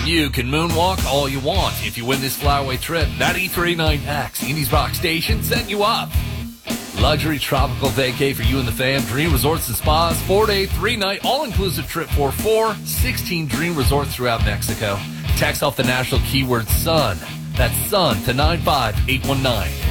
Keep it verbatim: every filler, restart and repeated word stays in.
You can moonwalk all you want if you win this flyaway trip. ninety-three point nine X, Indy's Rock Station, setting you up. Luxury tropical vacay for you and the fam. Dream Resorts and Spas, four-day, three-night, all-inclusive trip for four, sixteen dream resorts throughout Mexico. Text off the national keyword SUN. That's SUN to nine five eight one nine.